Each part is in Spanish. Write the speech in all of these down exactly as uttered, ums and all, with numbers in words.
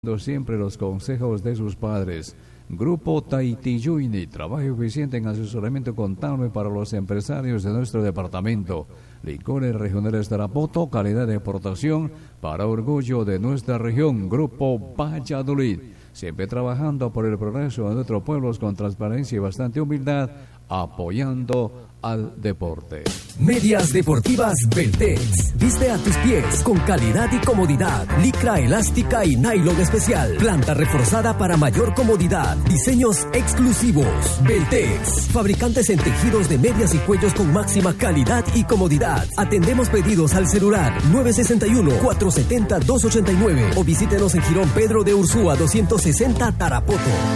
siempre los consejos de sus padres. Grupo Taitiyuini, trabajo eficiente en asesoramiento contable para los empresarios de nuestro departamento. Licores regionales Tarapoto, calidad de exportación para orgullo de nuestra región. Grupo Valladolid, siempre trabajando por el progreso de nuestros pueblos con transparencia y bastante humildad, apoyando al deporte. Medias deportivas Beltex. Viste a tus pies con calidad y comodidad. Licra elástica y nylon especial. Planta reforzada para mayor comodidad. Diseños exclusivos. Beltex. Fabricantes en tejidos de medias y cuellos con máxima calidad y comodidad. Atendemos pedidos al celular nueve seis uno, cuatro siete cero, dos ocho nueve o visítenos en Girón Pedro de Ursúa doscientos sesenta Tarapoto.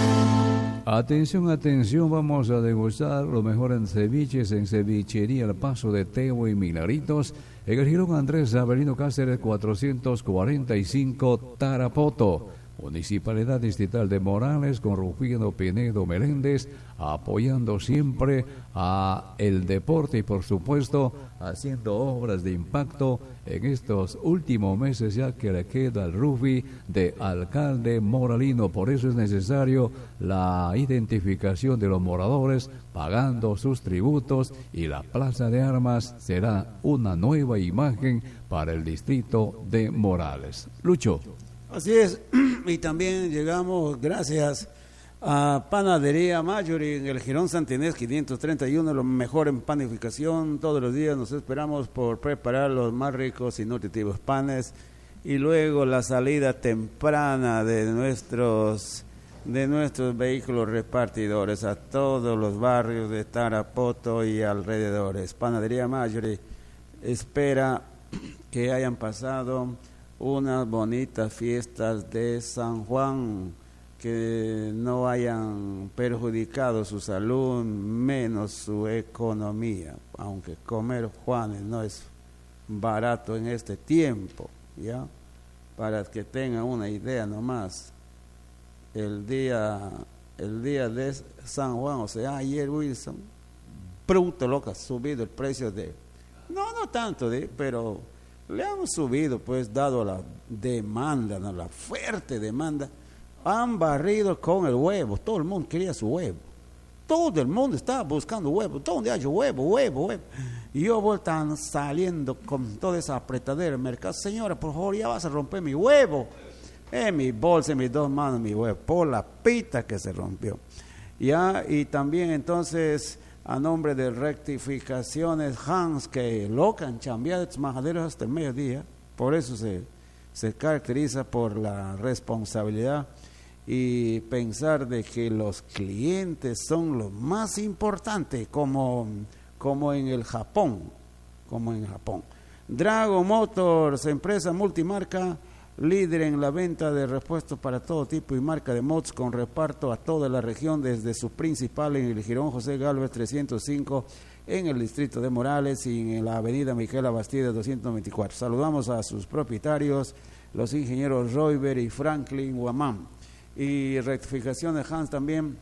Atención, atención, vamos a degustar lo mejor en ceviches en Cevichería El Paso de Teo y Milagritos, en el Girón Andrés Avelino Cáceres cuatrocientos cuarenta y cinco Tarapoto. Municipalidad Distrital de Morales con Rufino Pinedo Meléndez, apoyando siempre a el deporte y por supuesto haciendo obras de impacto en estos últimos meses ya que le queda el Rufi de alcalde moralino. Por eso es necesario la identificación de los moradores pagando sus tributos y la Plaza de Armas será una nueva imagen para el distrito de Morales. Lucho. Así es, y también llegamos gracias a Panadería Mayori en el Girón Santa Inés quinientos treinta y uno, lo mejor en panificación. Todos los días nos esperamos por preparar los más ricos y nutritivos panes, y luego la salida temprana de nuestros de nuestros vehículos repartidores a todos los barrios de Tarapoto y alrededores. Panadería Mayori espera que hayan pasado unas bonitas fiestas de San Juan, que no hayan perjudicado su salud, menos su economía, aunque comer Juanes no es barato en este tiempo, ¿ya? Para que tengan una idea nomás, el día, el día de San Juan, o sea, ayer Wilson, bruto loca, ha subido el precio de, no, no tanto, de, pero le han subido, pues, dado la demanda, ¿no? La fuerte demanda. Han barrido con el huevo. Todo el mundo quería su huevo. Todo el mundo estaba buscando huevo. ¿Dónde hay huevo, huevo, huevo? Y yo voy tan saliendo con toda esa apretadera del mercado. Señora, por favor, ya vas a romper mi huevo. En mi bolsa, en mis dos manos, mi huevo. Por la pita que se rompió. Ya, y también entonces, a nombre de Rectificaciones Hans, que lo han cambiado estos majaderos hasta el mediodía, por eso se, se caracteriza por la responsabilidad y pensar de que los clientes son lo más importante, como, como en el Japón, como en Japón. Drago Motors, empresa multimarca, líder en la venta de repuestos para todo tipo y marca de motos con reparto a toda la región, desde su principal en el Girón José Gálvez trescientos cinco en el distrito de Morales y en la avenida Micaela Bastida doscientos veinticuatro. Saludamos a sus propietarios, los ingenieros Royber y Franklin Guamán. Y Rectificaciones Hans también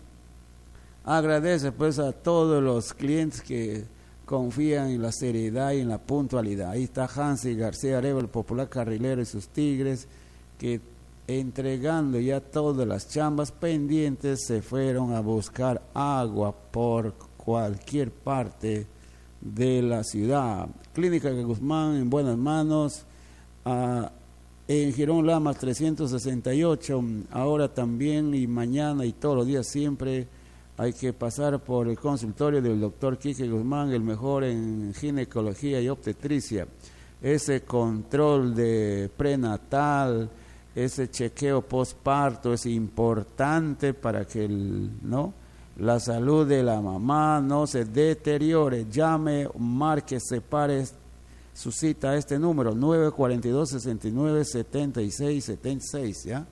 agradece pues a todos los clientes que confían en la seriedad y en la puntualidad. Ahí está Hansi García Areva, el popular carrilero, y sus tigres, que entregando ya todas las chambas pendientes se fueron a buscar agua por cualquier parte de la ciudad. Clínica Guzmán en buenas manos, uh, en Girón Lamas trescientos sesenta y ocho, ahora también y mañana y todos los días siempre hay que pasar por el consultorio del doctor Quique Guzmán, el mejor en ginecología y obstetricia. Ese control de prenatal, ese chequeo postparto es importante para que el, ¿no? la salud de la mamá no se deteriore. Llame, marque, separe su cita a este número, nueve cuatro dos, seis nueve, siete seis siete seis, ¿ya?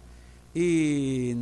Y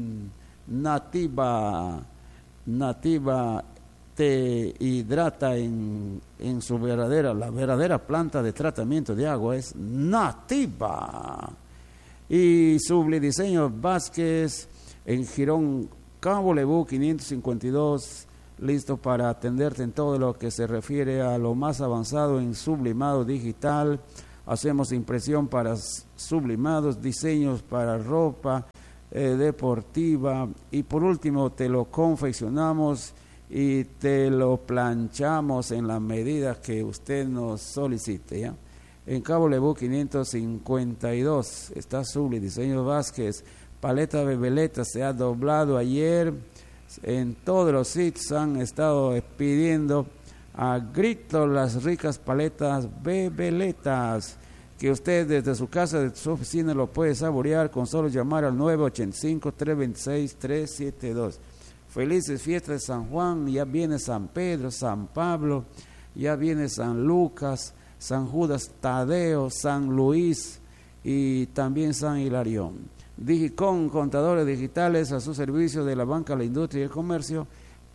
Nativa... Nativa te hidrata en, en su verdadera, la verdadera planta de tratamiento de agua es Nativa. Y Sublidiseño Vázquez en Girón Cabo Lebu quinientos cincuenta y dos, listo para atenderte en todo lo que se refiere a lo más avanzado en sublimado digital, hacemos impresión para sublimados, diseños para ropa eh, deportiva, y por último te lo confeccionamos y te lo planchamos en la medida que usted nos solicite, ¿ya? En Cabo Lebu quinientos cincuenta y dos está Subli Diseño Vázquez. Paleta Bebeleta se ha doblado ayer. En todos los sitios han estado pidiendo a grito las ricas paletas Bebeletas, que usted desde su casa, desde su oficina lo puede saborear con solo llamar al nueve ocho cinco, tres dos seis, tres siete dos. Felices fiestas de San Juan, ya viene San Pedro, San Pablo, ya viene San Lucas, San Judas Tadeo, San Luis y también San Hilarión. Digicom, contadores digitales a su servicio de la banca, la industria y el comercio,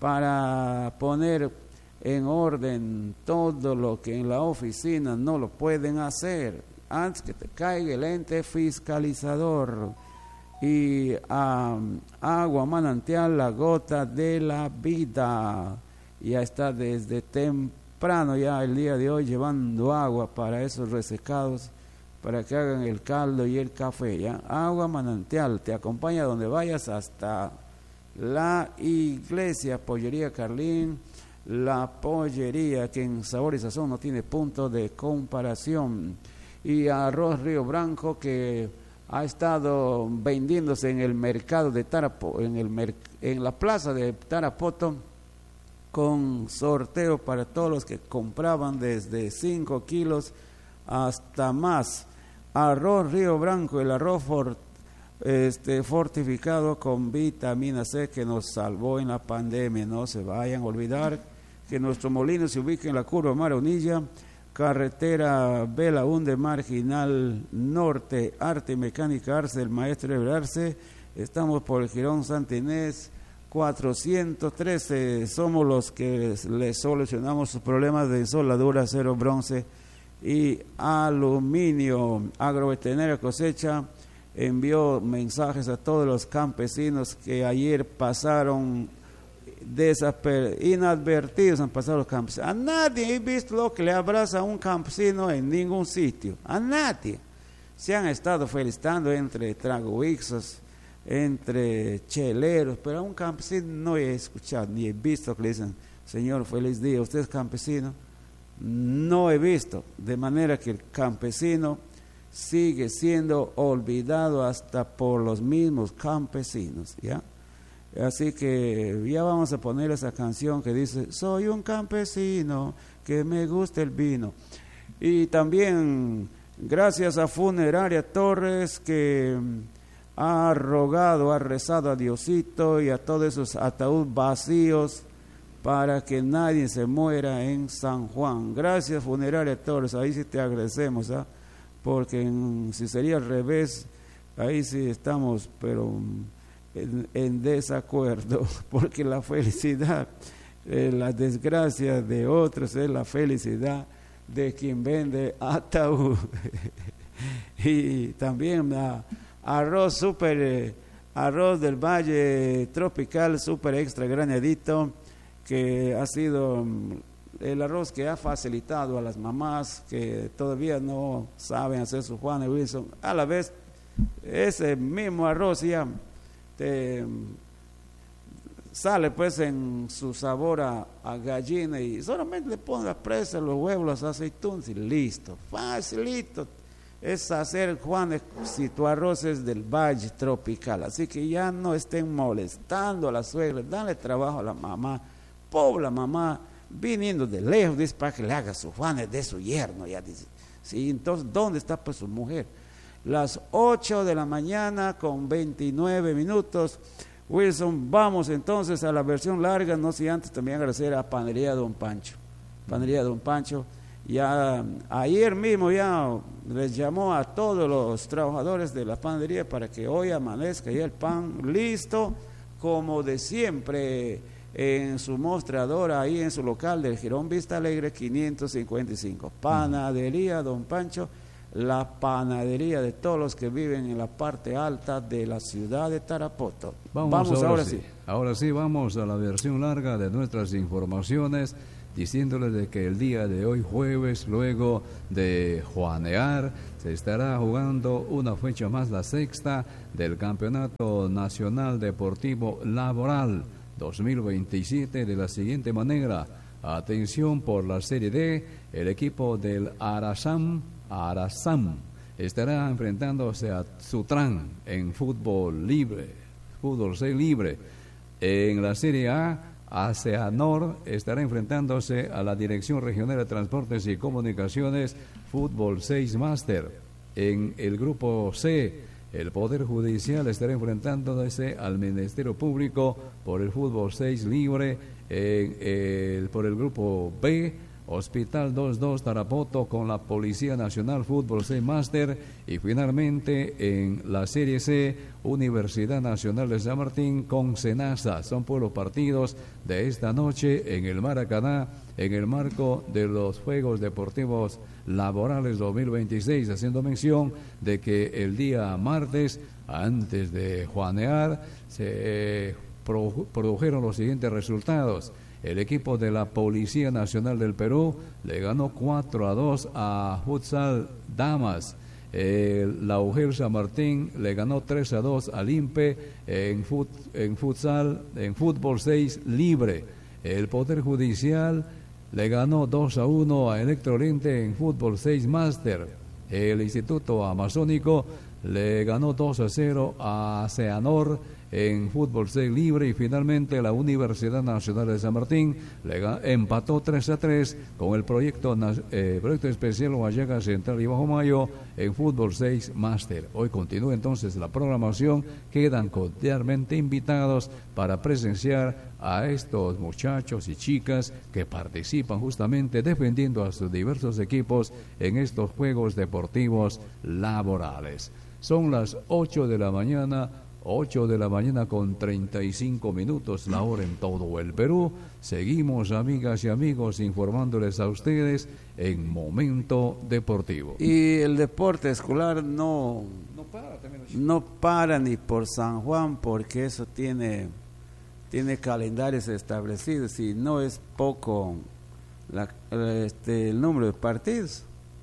para poner en orden todo lo que en la oficina no lo pueden hacer antes que te caiga el ente fiscalizador. Y um, agua manantial, la gota de la vida, ya está desde temprano ya el día de hoy llevando agua para esos resecados, para que hagan el caldo y el café, ¿ya? Agua manantial te acompaña donde vayas, hasta la iglesia. Pollería Carlín, la pollería que en sabor y sazón no tiene punto de comparación. Y arroz Río Branco, que ha estado vendiéndose en el mercado de Tarapoto, en, el mer en la plaza de Tarapoto, con sorteo para todos los que compraban desde cinco kilos hasta más. Arroz Río Branco, el arroz for, este, fortificado con vitamina C que nos salvó en la pandemia. No se vayan a olvidar que nuestro molino se ubica en la curva Maronilla, carretera Vela Hunde Marginal Norte, Arte y Mecánica Arce, el maestro Eber Arce. Estamos por el Jirón Santa Inés cuatrocientos trece. Somos los que les solucionamos sus problemas de soldadura, acero, bronce y aluminio. Agroveterinaria Cosecha envió mensajes a todos los campesinos que ayer pasaron inadvertidos, han pasado los campesinos. A nadie he visto lo que le abraza a un campesino en ningún sitio, a nadie. Se han estado felicitando entre tragoixos, entre cheleros, pero a un campesino no he escuchado ni he visto que le dicen: señor, feliz día, usted es campesino. No he visto, de manera que el campesino sigue siendo olvidado hasta por los mismos campesinos, ¿ya? Así que ya vamos a poner esa canción que dice: soy un campesino que me gusta el vino. Y también gracias a Funeraria Torres, que ha rogado, ha rezado a Diosito y a todos esos ataúdes vacíos para que nadie se muera en San Juan. Gracias, Funeraria Torres, ahí sí te agradecemos, ¿eh? Porque en, si sería al revés, ahí sí estamos, pero en, en desacuerdo, porque la felicidad, eh, la desgracia de otros es la felicidad de quien vende ataúd. Y también uh, arroz super, eh, arroz del Valle Tropical, super extra granadito, que ha sido um, el arroz que ha facilitado a las mamás que todavía no saben hacer su Juan y Wilson. A la vez, ese mismo arroz ya te sale pues en su sabor a, a gallina, y solamente le ponen la presa, los huevos, las aceitunas y listo, facilito es hacer Juan si tu arroz es del Valle Tropical. Así que ya no estén molestando a la suegra, dale trabajo a la mamá, pobre la mamá, viniendo de lejos, dice, para que le haga su Juan de su yerno, ya dice. Sí, entonces, ¿dónde está pues su mujer? Las ocho de la mañana con veintinueve minutos. Wilson, vamos entonces a la versión larga, no sé, antes también agradecer a Panadería Don Pancho. Panadería Don Pancho, ya ayer mismo ya les llamó a todos los trabajadores de la panadería para que hoy amanezca ya el pan listo, como de siempre, en su mostrador, ahí en su local del Jirón Vista Alegre quinientos cincuenta y cinco. Panadería Don Pancho, la panadería de todos los que viven en la parte alta de la ciudad de Tarapoto. Vamos, vamos ahora, ahora sí. sí. Ahora sí, vamos a la versión larga de nuestras informaciones diciéndoles de que el día de hoy jueves, luego de juanear, se estará jugando una fecha más, la sexta del Campeonato Nacional Deportivo Laboral dos mil veintisiete, de la siguiente manera. Atención por la Serie D, el equipo del Arasam, Arasam estará enfrentándose a Sutran en fútbol libre, fútbol seis libre. En la Serie A, Aseanor estará enfrentándose a la Dirección Regional de Transportes y Comunicaciones, fútbol seis Máster. En el grupo C, el Poder Judicial estará enfrentándose al Ministerio Público por el fútbol seis libre. En el, por el grupo B, Hospital dos dos Tarapoto con la Policía Nacional, fútbol seis Máster. Y finalmente en la Serie C, Universidad Nacional de San Martín con Senasa. Son por los partidos de esta noche en el Maracaná, en el marco de los Juegos Deportivos Laborales dos mil veintiséis, haciendo mención de que el día martes, antes de juanear, se produjeron los siguientes resultados. El equipo de la Policía Nacional del Perú le ganó cuatro a dos a Futsal Damas. El, la U G E L San Martín le ganó tres a dos al INPE en, fut, en futsal, en fútbol seis libre. El Poder Judicial le ganó dos a uno a Electroliente en fútbol seis Máster. El Instituto Amazónico le ganó dos a cero a Seanor en fútbol seis libre. Y finalmente la Universidad Nacional de San Martín le empató tres a tres con el proyecto, eh, proyecto especial Guayaga Central y Bajo Mayo en fútbol seis Máster. Hoy continúa entonces la programación. Quedan cordialmente invitados para presenciar a estos muchachos y chicas que participan justamente defendiendo a sus diversos equipos en estos Juegos Deportivos Laborales. Son las ocho de la mañana, ocho de la mañana con treinta y cinco minutos, la hora en todo el Perú. Seguimos, amigas y amigos, informándoles a ustedes en Momento Deportivo. Y el deporte escolar no, no para, también no para ni por San Juan, porque eso tiene, tiene calendarios establecidos y no es poco la, este, el número de partidos.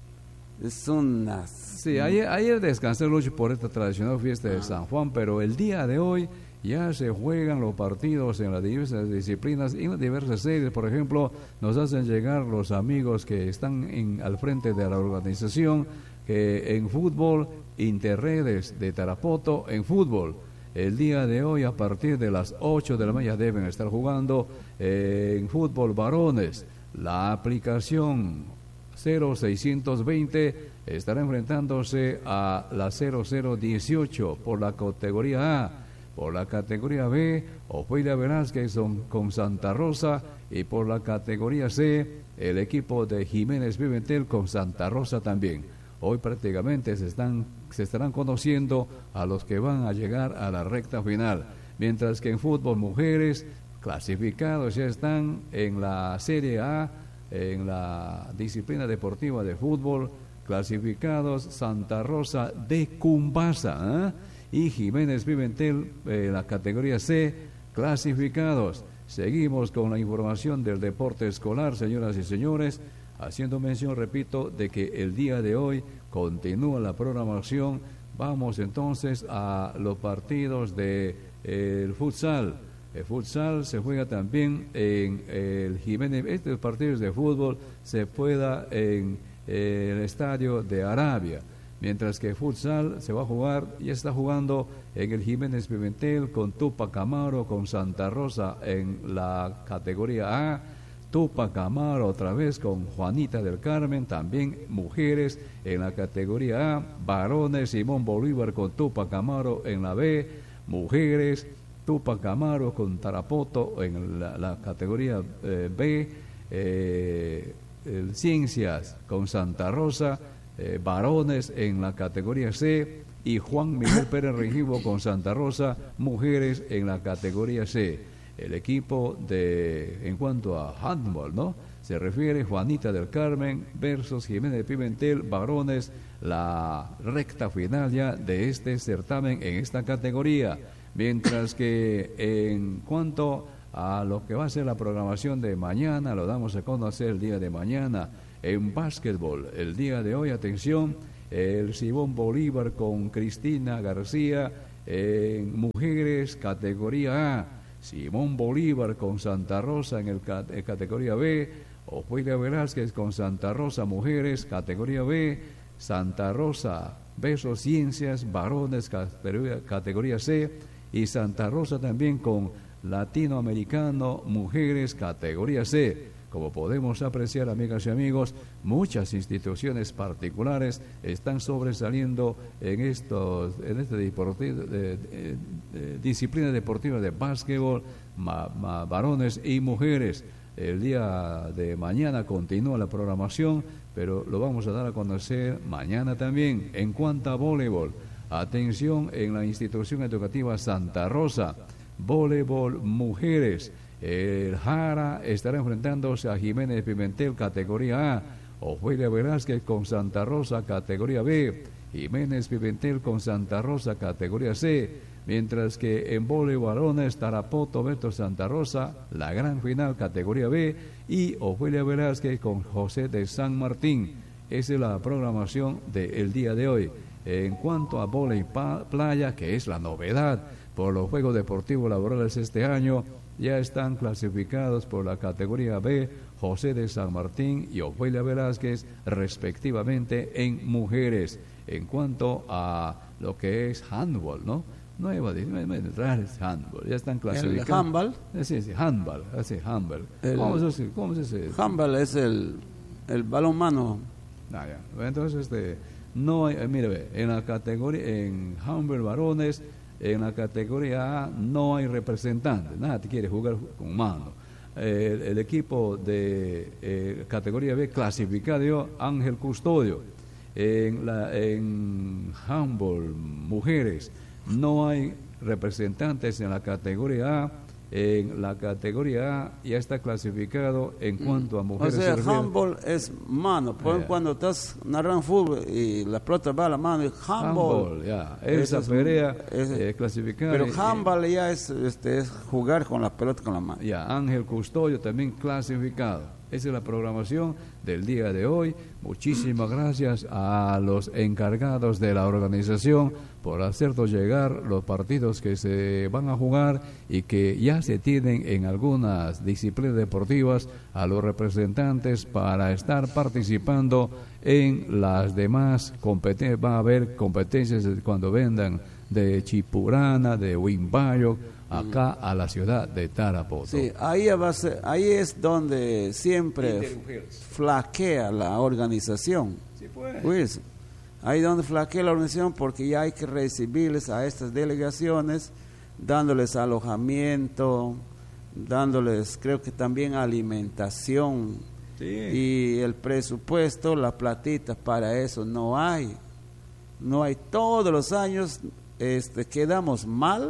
Es unas... Sí, ayer, ayer descansé mucho por esta tradicional fiesta de San Juan, pero el día de hoy ya se juegan los partidos en las diversas disciplinas y en las diversas series. Por ejemplo, nos hacen llegar los amigos que están en, al frente de la organización, que en fútbol, Interredes de Tarapoto, en fútbol, el día de hoy a partir de las ocho de la mañana deben estar jugando eh, en fútbol varones. La aplicación cero seiscientos veinte estará enfrentándose a la cero cero dieciocho por la categoría A. Por la categoría B, Ofelia Velázquez con Santa Rosa, y por la categoría C, el equipo de Jiménez Pimentel con Santa Rosa también. Hoy prácticamente se están se estarán conociendo a los que van a llegar a la recta final, mientras que en fútbol mujeres clasificados ya están en la Serie A. En la disciplina deportiva de fútbol, clasificados Santa Rosa de Cumbasa, ¿eh? y Jiménez Pimentel en eh, la categoría C, clasificados. Seguimos con la información del deporte escolar, señoras y señores, haciendo mención, repito, de que el día de hoy continúa la programación. Vamos entonces a los partidos de eh, el futsal. El futsal se juega también en el Jiménez. Estos partidos de fútbol se juega en el estadio de Arabia, mientras que el futsal se va a jugar, ya está jugando en el Jiménez Pimentel con Tupac Amaro, con Santa Rosa en la categoría A, Tupac Amaro otra vez con Juanita del Carmen, también mujeres en la categoría A, varones Simón Bolívar con Tupac Amaro en la B, mujeres Tupac Amaro con Tarapoto en la, la categoría eh, B, eh, el Ciencias con Santa Rosa, eh, varones en la categoría C, y Juan Miguel Pérez Rengifo con Santa Rosa, mujeres en la categoría C. El equipo de, en cuanto a handball, ¿no? Se refiere Juanita del Carmen versus Jiménez Pimentel, varones, la recta final ya de este certamen en esta categoría. Mientras que en cuanto a lo que va a ser la programación de mañana. Lo damos a conocer el día de mañana en básquetbol. El día de hoy, atención, el Simón Bolívar con Cristina García en mujeres categoría A, Simón Bolívar con Santa Rosa en el en categoría B, Ofelia Velázquez con Santa Rosa mujeres categoría B, Santa Rosa Beso Ciencias varones categoría, categoría C, y Santa Rosa también con Latinoamericano mujeres categoría C. Como podemos apreciar, amigas y amigos, muchas instituciones particulares están sobresaliendo en estos, en esta deportiva, de, de, de, disciplina deportiva de básquetbol, ma, ma, varones y mujeres. El día de mañana continúa la programación, pero lo vamos a dar a conocer mañana también. En cuanto a voleibol, atención en la institución educativa Santa Rosa, voleibol mujeres. El Jara estará enfrentándose a Jiménez Pimentel, categoría A, Ofelia Velázquez con Santa Rosa, categoría B, Jiménez Pimentel con Santa Rosa, categoría C, mientras que en voleibol varones, Tarapoto, Beto Santa Rosa, la gran final, categoría B, y Ofelia Velázquez con José de San Martín. Esa es la programación del día de hoy. En cuanto a voleibol playa, que es la novedad por los Juegos Deportivos Laborales este año, ya están clasificados por la categoría B José de San Martín y Ofelia Velázquez respectivamente en mujeres. En cuanto a lo que es handball, ¿no? Nueva, es handball, ya están clasificados. ¿El handball? Sí, sí, handball, sí, handball. El, ¿Cómo se dice? ¿Cómo se dice? Handball es el, el balonmano. Ah, ya. Entonces, este, no hay, mire, ve, en la categoría, en handball varones, en la categoría A no hay representantes, nada te quiere jugar con mano. Eh, el, el equipo de eh, categoría B clasificado Ángel Custodio. En la en handball mujeres no hay representantes en la categoría A. En la categoría A ya está clasificado en cuanto a mujeres. O sea, el handball es mano. Por ejemplo, yeah. Cuando estás narrando fútbol y la pelota va a la mano, es handball. handball yeah. Esa es, pelea es, eh, clasificada. Pero handball eh, ya es, este, es jugar con la pelota con la mano. Ya, yeah. Ángel Custodio también clasificado. Esa es la programación del día de hoy. Muchísimas gracias a los encargados de la organización por hacernos llegar los partidos que se van a jugar y que ya se tienen en algunas disciplinas deportivas a los representantes para estar participando en las demás competencias. Va a haber competencias cuando vendan de Chipurana, de Wimbayo, acá a la ciudad de Tarapoto. Sí, ahí, va a ser, ahí es donde siempre flaquea la organización. Sí, pues. Pues, ahí donde flaquea la organización porque ya hay que recibirles a estas delegaciones, dándoles alojamiento, dándoles creo que también alimentación. Sí. Y el presupuesto, la platita para eso no hay. No hay. Todos los años este, quedamos mal.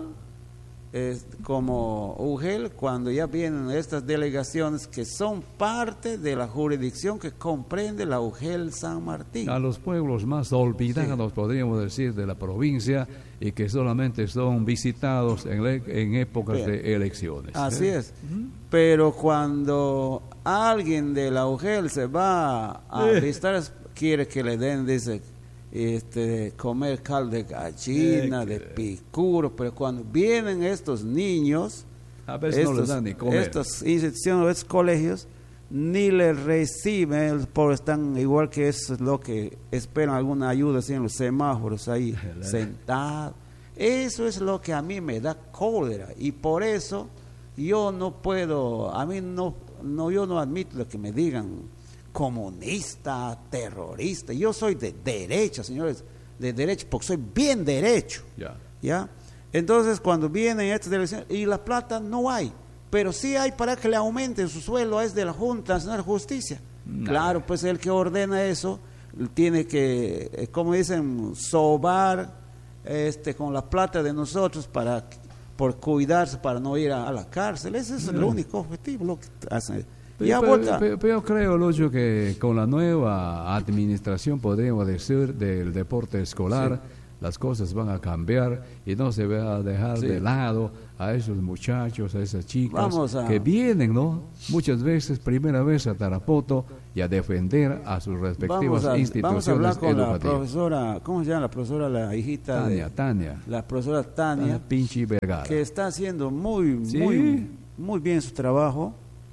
Es como U G E L cuando ya vienen estas delegaciones que son parte de la jurisdicción que comprende la U G E L San Martín. A los pueblos más olvidados, sí, podríamos decir, de la provincia y que solamente son visitados en, le, en épocas Pero, de elecciones. Así ¿eh? es. Uh-huh. Pero cuando alguien de la U G E L se va a eh. visitar, quiere que le den, dice... Este, comer caldo de gallina, eh, de picuro, pero cuando vienen estos niños, a veces estos, no les dan ni comer. Estas instituciones, estos colegios, ni les reciben, por están igual que eso es lo que esperan alguna ayuda, así en los semáforos ahí, sentados. Eso es lo que a mí me da cólera y por eso yo no puedo, a mí no, no yo no admito lo que me digan comunista, terrorista. Yo soy de derecha, señores, de derecha, porque soy bien derecho. Yeah. ¿Ya? Entonces, cuando vienen estas elecciones, y la plata no hay, pero sí hay para que le aumenten su sueldo, es de la Junta Nacional de Justicia. No. Claro, pues el que ordena eso tiene que, como dicen, sobar este, con la plata de nosotros para por cuidarse, para no ir a, a la cárcel. Ese es no. el único objetivo, lo que hacen. Pero, pero, pero, pero yo creo, Lucho, que con la nueva administración, podríamos decir, del deporte escolar, las cosas van a cambiar y no se va a dejar Sí. de lado a esos muchachos, a esas chicas Vamos a- que vienen, ¿no? Muchas veces, primera vez a Tarapoto y a defender a sus respectivas Vamos a, instituciones vamos a hablar con la educativas. profesora, ¿cómo se llama la profesora? La hijita Tania, de Tania, la profesora Tania, Tania Pinchi Vergara. que está haciendo muy, Sí. muy, muy bien su trabajo,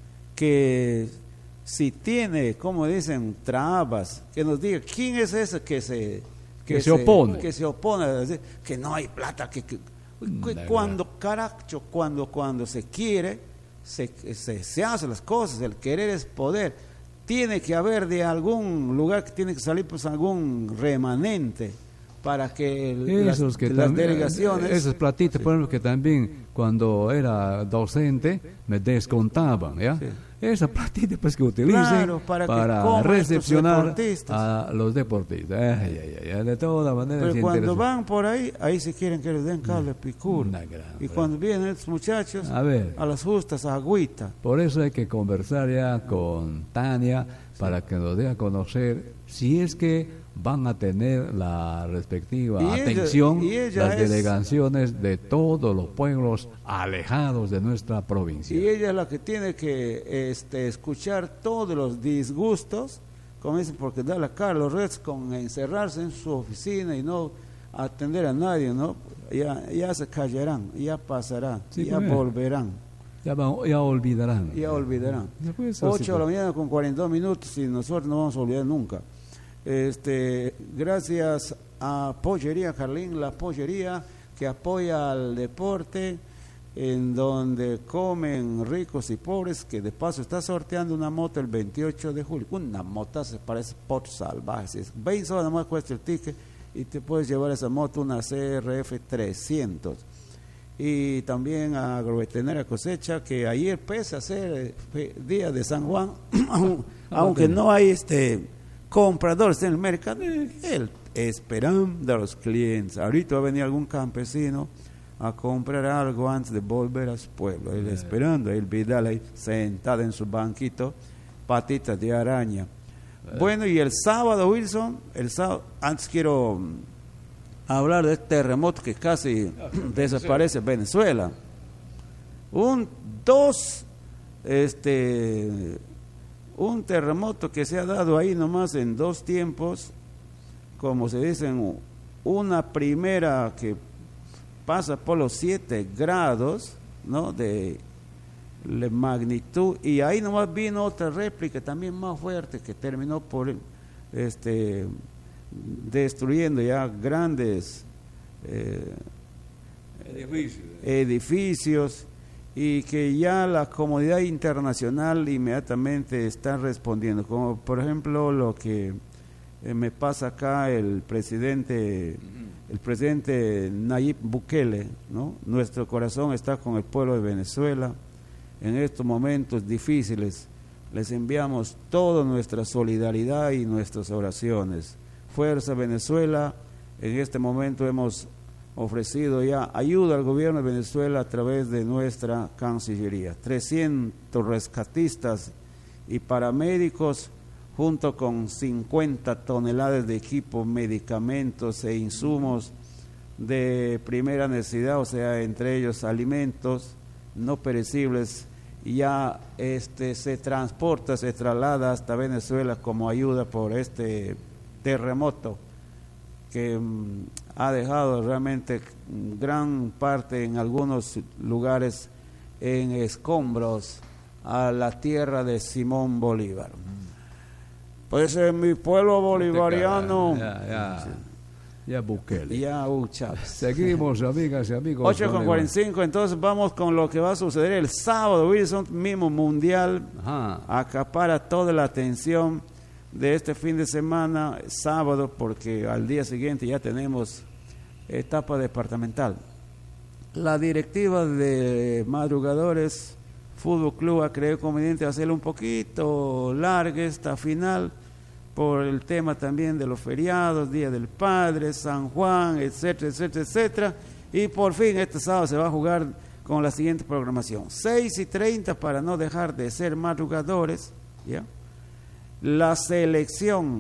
que si tiene, como dicen, trabas, que nos diga quién es ese que se Que se opone. que se opone, es decir, que no hay plata, que, que- que verdad. cuando caracho, cuando cuando se quiere, se, se, se hacen las cosas, el querer es poder. Tiene que haber de algún lugar que tiene que salir pues algún remanente para que el- las, Esos que las también- delegaciones esas platitas, por ejemplo, que también cuando era docente me descontaban, ¿ya? Sí. Esa platita pues que utilicen Claro, para que coman estos recepcionar deportistas. a los deportistas. Ay, ay, ay, de todas maneras. Pero es cuando interesante. van por ahí, ahí se quieren que les den cable picur. Una gran Y verdad. cuando vienen estos muchachos, A ver. a las justas, agüita. Por eso hay que conversar ya con Tania para que nos dé a conocer si es que van a tener la respectiva Y ella- atención y ella las es- delegaciones de todos los pueblos alejados de nuestra provincia. Y ella es la que tiene que este, escuchar todos los disgustos, como dicen, porque da la cara a los Reds con encerrarse en su oficina y no atender a nadie, ¿no? Ya, ya se callarán, ya pasarán, Sí, ya pues. volverán, Ya, van- ya olvidarán. ya olvidarán. Después, así, ocho de la pues. mañana con cuarenta y dos minutos y nosotros no vamos a olvidar nunca. Este, gracias a Pollería Carlín, la pollería que apoya al deporte, en donde comen ricos y pobres, que de paso está sorteando una moto el veintiocho de julio. Una moto se parece por salvaje. Es veinte soles nada más cuesta el ticket y te puedes llevar esa moto, una C R F trescientos. Y también a Agroveterinaria Cosecha, que ayer, pese a ser eh, día de San Juan, aun- aunque no hay este compradores en el mercado, él esperando a los clientes. Ahorita va a venir algún campesino a comprar algo antes de volver a su pueblo. Él esperando, el Vidal ahí sentado en su banquito, patitas de araña. Bueno, y el sábado, Wilson, el sábado, antes quiero mm, hablar de este terremoto que casi desaparece Venezuela. Un, dos, este, un terremoto que se ha dado ahí nomás en dos tiempos, como se dicen, una primera que pasa por los siete grados, ¿no?, de la magnitud, y ahí nomás vino otra réplica también más fuerte que terminó por este destruyendo ya grandes eh, edificios, y que ya la comunidad internacional inmediatamente está respondiendo, como por ejemplo lo que eh, me pasa acá el presidente el presidente Nayib Bukele, ¿no? Nuestro corazón está con el pueblo de Venezuela en estos momentos difíciles. Les enviamos toda nuestra solidaridad y nuestras oraciones. Fuerza Venezuela, en este momento hemos ofrecido ya ayuda al gobierno de Venezuela a través de nuestra Cancillería. trescientos rescatistas y paramédicos, junto con cincuenta toneladas de equipo, medicamentos e insumos de primera necesidad, o sea, entre ellos alimentos no perecibles, y ya este se transporta, se traslada hasta Venezuela como ayuda por este terremoto que mm, ha dejado realmente gran parte en algunos lugares en escombros a la tierra de Simón Bolívar. Pues en mi pueblo bolivariano, Ya, ya, ya Bukele. ya Hugo Chávez. Seguimos, amigas y amigos. ocho con cuarenta y cinco, entonces vamos con lo que va a suceder el sábado. Wilson, mismo mundial, Ajá. acapara toda la atención de este fin de semana, sábado, porque al día siguiente ya tenemos etapa departamental. La directiva de Madrugadores Fútbol Club ha creído conveniente hacerlo un poquito larga esta final, por el tema también de los feriados, Día del Padre, San Juan, etcétera, etcétera, etcétera. Y por fin este sábado se va a jugar con la siguiente programación. seis y treinta, para no dejar de ser madrugadores, ¿ya? La selección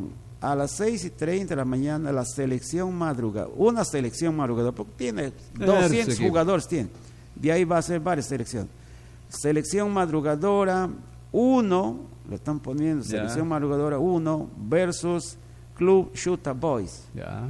a las seis y treinta de la mañana la selección madrugadora, una selección madrugadora, porque tiene doscientos jugadores, tiene, de ahí va a ser varias selecciones. Selección madrugadora uno, lo están poniendo, yeah. Selección madrugadora uno versus Club Chuta Boys. Yeah.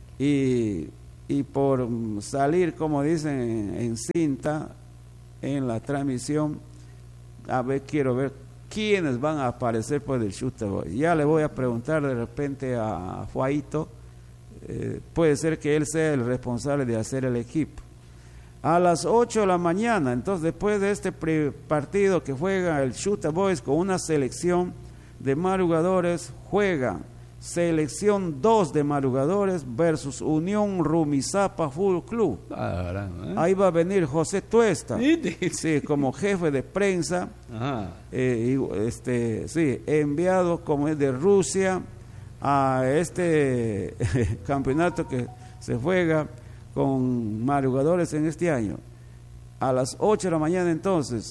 Y, y por salir, como dicen en, en cinta, en la transmisión, a ver, quiero ver quiénes van a aparecer por el Chuta Boys. Ya le voy a preguntar de repente a Juaito, eh, puede ser que él sea el responsable de hacer el equipo. A las ocho de la mañana, entonces después de este partido que juega el Chuta Boys con una selección de madrugadores, juega selección dos de madrugadores versus Unión Rumisapa Fútbol Club. Ah, ¿eh? Ahí va a venir José Tuesta, sí, como jefe de prensa, eh, este, sí, enviado como es de Rusia a este campeonato que se juega con madrugadores en este año. A las ocho de la mañana entonces,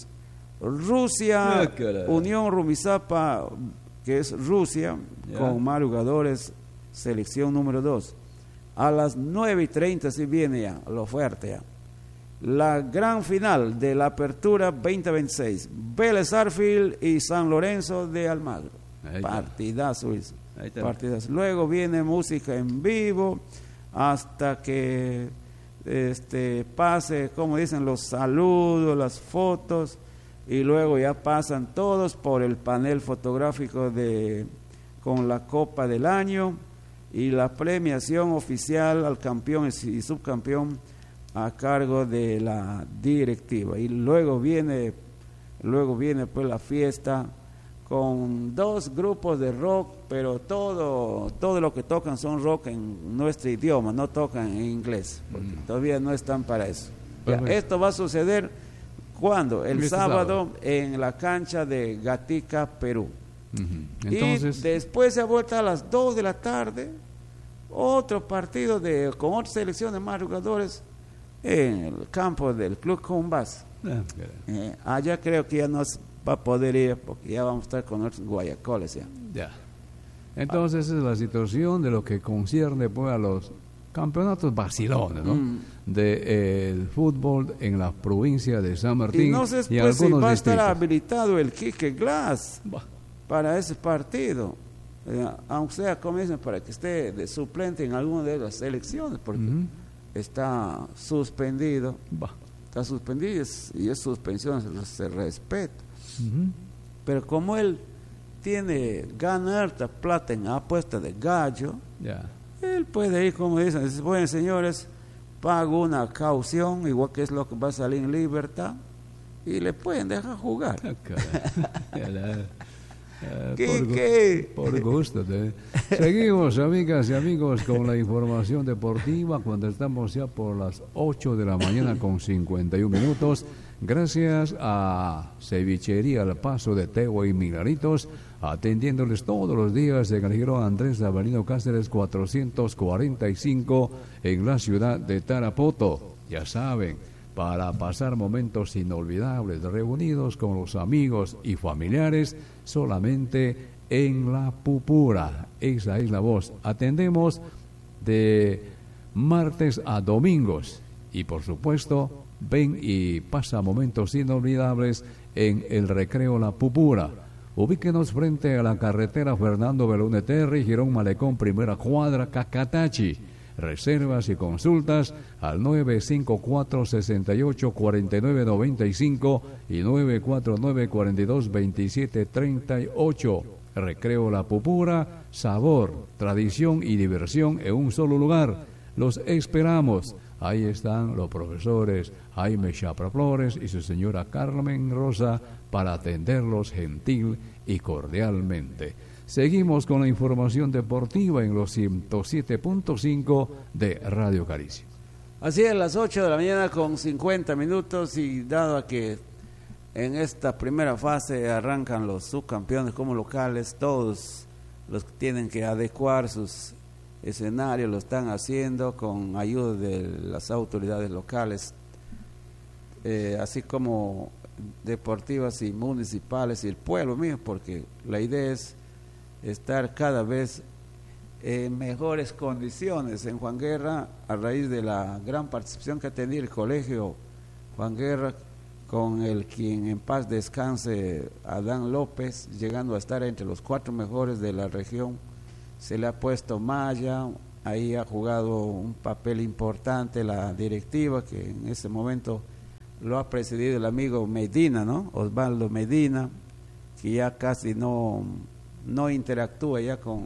Rusia, ah, Unión Rumisapa, que es Rusia, yeah. Con madrugadores, selección número dos. A las nueve y treinta si viene ya, lo fuerte ya. La gran final de la apertura veinte veintiséis, Vélez Sarsfield y San Lorenzo de Almagro. Partidazo, partidazo. Luego viene música en vivo, hasta que este pase, como dicen, los saludos, las fotos, y luego ya pasan todos por el panel fotográfico de con la Copa del Año y la premiación oficial al campeón y subcampeón a cargo de la directiva. Y luego viene luego viene pues la fiesta con dos grupos de rock, pero todo todo lo que tocan son rock en nuestro idioma, no tocan en inglés, porque mm. todavía no están para eso. Ya, esto va a suceder cuando el este sábado, sábado en la cancha de Gatica, Perú. Uh-huh. Entonces, y después se ha vuelto a las dos de la tarde otro partido de con otras selecciones más jugadores en el campo del Club Cumbas. Uh-huh. Eh, allá creo que ya no va a poder ir porque ya vamos a estar con otros guayacoles ya. Ya. Entonces esa es la situación de lo que concierne pues a los campeonatos vacilones, ¿no? Mm. De eh, el fútbol en la provincia de San Martín. Y no sé y pues, si va a estar habilitado el Quique Glass bah. para ese partido, eh, aunque sea, como dicen, para que esté de suplente en alguna de las elecciones, porque uh-huh. está suspendido. Bah. Está suspendido y es, y es suspensión, se, se respeta. Uh-huh. Pero como él tiene gana harta plata en apuesta de gallo, yeah. él puede ir, como dicen, dice, bueno, señores, pago una caución, igual que es lo que va a salir en libertad, y le pueden dejar jugar. Uh, ¿Qué, por, qué? por gusto. ¿eh? Seguimos, amigas y amigos, con la información deportiva cuando estamos ya por las ocho de la mañana con cincuenta y un minutos. Gracias a Cevichería El Paso de Tegua y Milaritos, atendiéndoles todos los días en el Girón Andrés Avelino Cáceres cuatrocientos cuarenta y cinco en la ciudad de Tarapoto. Ya saben, para pasar momentos inolvidables reunidos con los amigos y familiares solamente en La Pupura. Esa es la voz. Atendemos de martes a domingos y por supuesto ven y pasa momentos inolvidables en el Recreo La Pupura. Ubíquenos frente a la carretera Fernando Belune Terry, Girón Malecón, primera cuadra, Cacatachi. Reservas y consultas al nueve cinco cuatro, seis ocho, cuatro nueve nueve cinco y nueve cuatro nueve, cuatro dos, dos siete tres ocho. Recreo La Pupura, sabor, tradición y diversión en un solo lugar. Los esperamos. Ahí están los profesores Jaime Chapra Flores y su señora Carmen Rosa para atenderlos gentil y cordialmente. Seguimos con la información deportiva en los ciento siete punto cinco de Radio Caricia. Así es, las ocho de la mañana con cincuenta minutos, y dado a que en esta primera fase arrancan los subcampeones como locales, todos los que tienen que adecuar sus escenarios lo están haciendo con ayuda de las autoridades locales, eh, así como deportivas y municipales y el pueblo mismo, porque la idea es estar cada vez en mejores condiciones en Juan Guerra, a raíz de la gran participación que ha tenido el colegio Juan Guerra, con el quien en paz descanse Adán López, llegando a estar entre los cuatro mejores de la región. Se le ha puesto malla, ahí ha jugado un papel importante la directiva, que en ese momento lo ha presidido el amigo Medina, ¿no? Osvaldo Medina, que ya casi no, no interactúa ya con,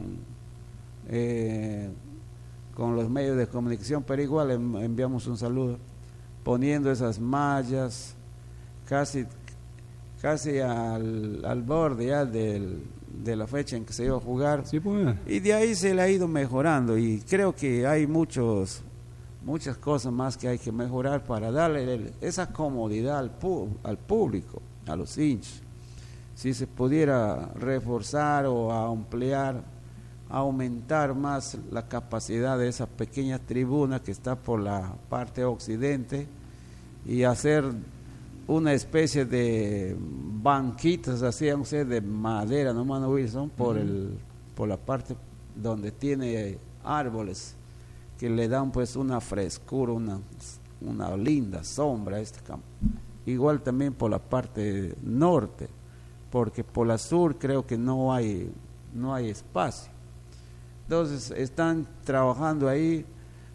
eh, con los medios de comunicación, pero igual enviamos un saludo, poniendo esas mallas casi, casi al, al borde ya del, de la fecha en que se iba a jugar. Sí, pues. Y de ahí se le ha ido mejorando, y creo que hay muchos muchas cosas más que hay que mejorar para darle el, esa comodidad al, pu, al público, a los hinchas. Si se pudiera reforzar o ampliar, aumentar más la capacidad de esa pequeña tribuna que está por la parte occidente, y hacer una especie de banquitas así, no sé, de madera, ¿no, mano Wilson? Por, el, por la parte donde tiene árboles, que le dan pues una frescura, una, una linda sombra a este campo. Igual también por la parte norte, porque por la sur creo que no hay, no hay espacio. Entonces están trabajando ahí,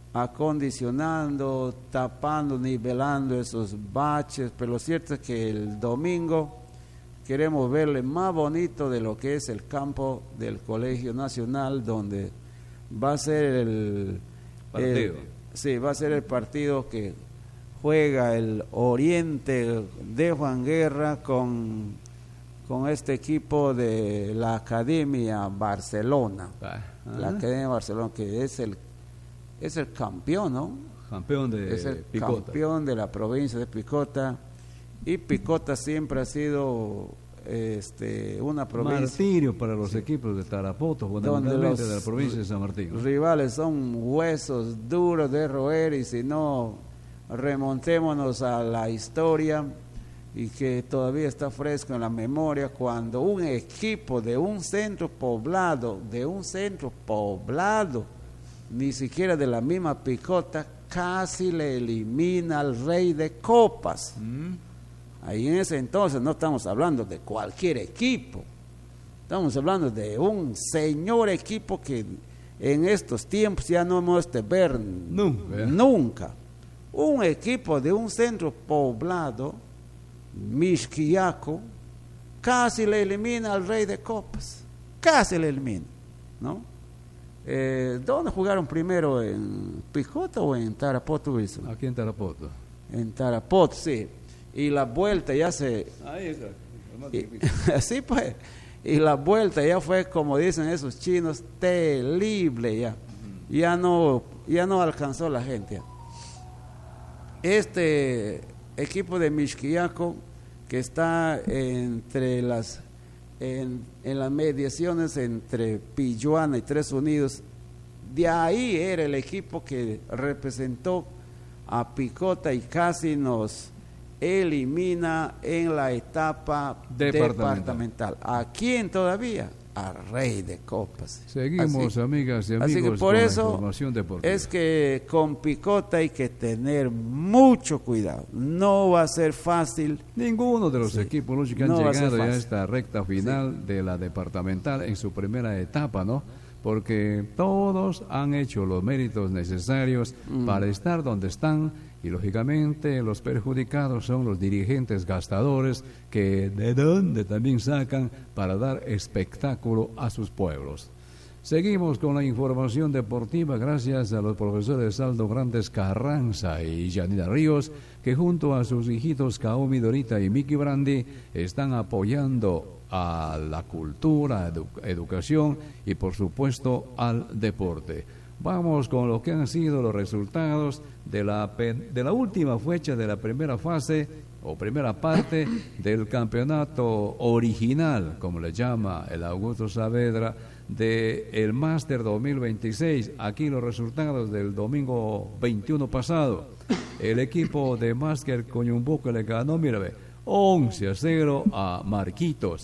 acondicionando, tapando, nivelando esos baches, pero lo cierto es que el domingo queremos verle más bonito de lo que es el campo del Colegio Nacional, donde va a ser el partido. El, sí, va a ser el partido que juega el Oriente de Juan Guerra con, con este equipo de la Academia Barcelona. Ah, la Academia Barcelona, que es el es el campeón, ¿no? Campeón de es el Picota. campeón de la provincia de Picota, y Picota siempre ha sido este, una provincia martirio para los sí. equipos de Tarapoto, fundamentalmente los de la provincia de San Martín. Rivales son huesos duros de roer, y si no, remontémonos a la historia, y que todavía está fresco en la memoria, cuando un equipo de un centro poblado, de un centro poblado, ni siquiera de la misma Picota, casi le elimina al Rey de Copas. Mm. Ahí en ese entonces no estamos hablando de cualquier equipo, estamos hablando de un señor equipo que en estos tiempos ya no hemos de ver nunca. nunca. Un equipo de un centro poblado, Mixquiaco, casi le elimina al Rey de Copas, casi le elimina, ¿no? Eh, ¿Dónde jugaron primero? ¿En Picota o en Tarapoto, Wilson? Aquí en Tarapoto. En Tarapoto, sí. Y la vuelta ya se... Ahí está. Y, sí, pues. Y la vuelta ya fue, como dicen esos chinos, terrible ya. Uh-huh. Ya no, ya no alcanzó la gente. Este equipo de Mixquiaco, que está entre las... En, en las mediaciones entre Pilluana y Tres Unidos, de ahí era el equipo que representó a Picota y casi nos elimina en la etapa departamental. departamental. ¿A quién todavía? A Rey de Copas. Seguimos, así, amigas y amigos, así que por con eso la información deportiva. Es que con Picota hay que tener mucho cuidado. No va a ser fácil. Ninguno de los sí. equipos los que han no llegado ya a esta recta final sí. de la departamental en su primera etapa, ¿no? Porque todos han hecho los méritos necesarios mm. para estar donde están, y lógicamente los perjudicados son los dirigentes gastadores, que de dónde también sacan para dar espectáculo a sus pueblos. Seguimos con la información deportiva gracias a los profesores Aldo Grandes Carranza y Yanira Ríos, que junto a sus hijitos Kaomi Dorita y Miki Brandi están apoyando a la cultura, edu- educación y por supuesto al deporte. Vamos con lo que han sido los resultados de la, de la última fecha de la primera fase o primera parte del campeonato original, como le llama el Augusto Saavedra, de el Máster dos mil veintiséis. Aquí los resultados del domingo veintiuno pasado. El equipo de Máster Coñumbuco le ganó, mira, once a cero a Marquitos.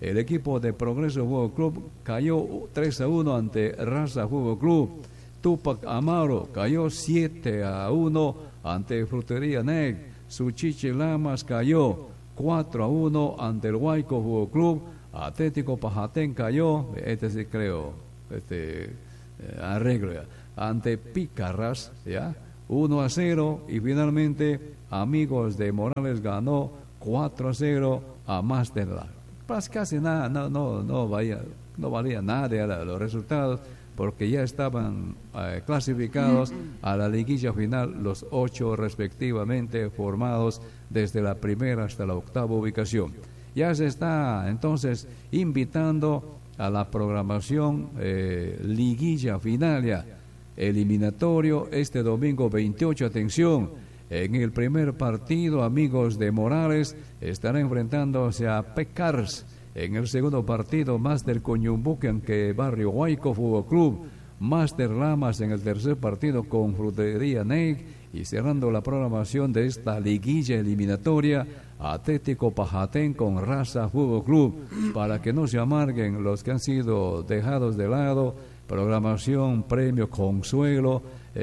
el equipo de Progreso Fútbol Club cayó tres a uno ante Raza Fútbol Club. Tupac Amaro cayó siete a uno ante Frutería N E C. Suchiche Lamas cayó cuatro a uno ante el Huayco Fútbol Club. Atlético Pajatén cayó, este sí creo, este eh, arreglo ya, ante Pícaras, ya, uno a cero, y finalmente Amigos de Morales ganó cuatro a cero a Masterland. Pues casi nada, no, no, no, vaya, no valía nada los resultados, porque ya estaban eh, clasificados a la liguilla final los ocho respectivamente, formados desde la primera hasta la octava ubicación. Ya se está entonces invitando a la programación eh, liguilla final ya, eliminatorio este domingo veintiocho, atención, en el primer partido Amigos de Morales estará enfrentándose a Pecars. En el segundo partido, Master Coñumbuque ante Barrio Huayco Fútbol Club. Master Lamas en el tercer partido con Frutería N E C. Y cerrando la programación de esta liguilla eliminatoria, Atlético Pajatén con Raza Fútbol Club. Para que no se amarguen los que han sido dejados de lado, programación, premio, consuelo.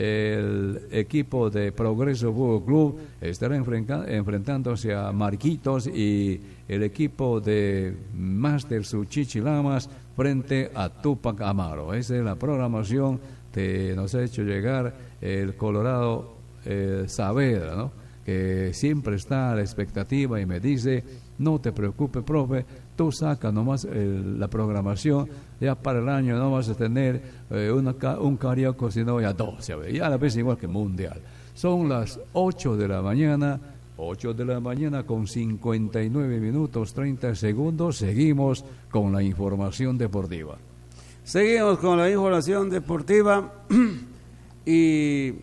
El equipo de Progreso Fútbol Club estará enfrentándose a Marquitos y el equipo de Master Suchichi Lamas frente a Tupac Amaro. Esa es la programación que nos ha hecho llegar el Colorado eh, Saavedra, ¿no? Que siempre está a la expectativa y me dice: no te preocupes, profe, tú saca nomás el, la programación, ya para el año no vas a tener eh, una, un carioco, sino ya doce, ya a la vez igual que mundial. Son las ocho de la mañana, ocho de la mañana con cincuenta y nueve minutos treinta segundos, seguimos con la información deportiva. Seguimos con la información deportiva y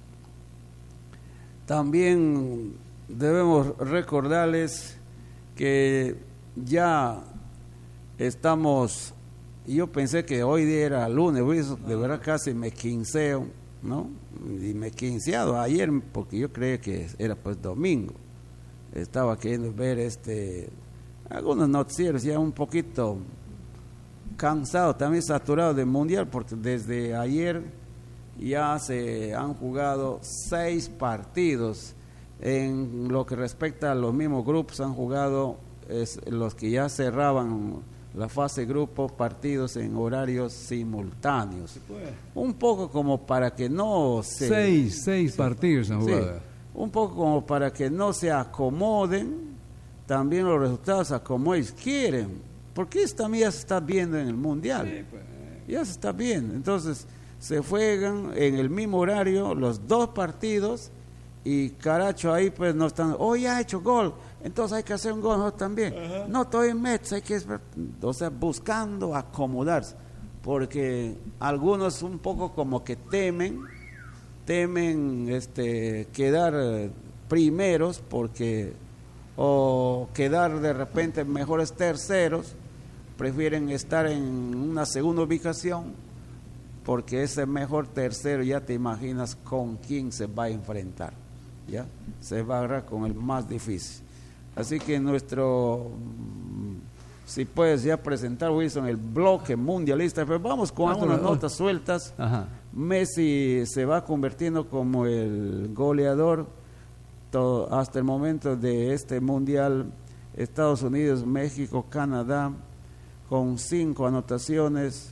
también debemos recordarles que ya estamos, yo pensé que hoy día era lunes, de verdad casi me quinceo, ¿no? Y me quinceado ayer porque yo creía que era pues domingo. Estaba queriendo ver este algunos noticieros, ya un poquito cansado, también saturado del mundial, porque desde ayer ya se han jugado seis partidos. En lo que respecta a los mismos grupos, han jugado es, los que ya cerraban la fase grupo, partidos en horarios simultáneos. Un poco como para que no se... Seis, seis sí, partidos han jugado. Sí, un poco como para que no se acomoden también los resultados a como ellos quieren. Porque esto también ya se está viendo en el mundial. Sí, pues. Ya se está viendo. Entonces, se juegan en el mismo horario los dos partidos y caracho ahí pues no están, oh ya ha hecho gol, entonces hay que hacer un gol, ¿no? También, uh-huh. No estoy en Mets, hay que, o sea, buscando acomodarse, porque algunos un poco como que temen, temen este quedar primeros, porque, o quedar de repente mejores terceros, prefieren estar en una segunda ubicación, porque ese mejor tercero ya te imaginas con quién se va a enfrentar, ¿ya? Se va a agarrar con el más difícil. Así que nuestro, si puedes ya presentar, Wilson, el bloque mundialista, pero vamos con algunas notas sueltas. Ajá. Messi se va convirtiendo como el goleador todo, hasta el momento de este mundial. Estados Unidos, México, Canadá, con cinco anotaciones.